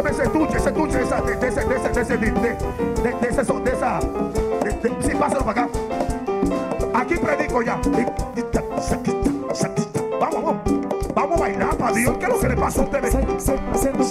Búscame ese dulce, sí, pásalo para acá. Aquí predico ya. Vamos a bailar para Dios. ¿Qué es lo que le pasa a ustedes?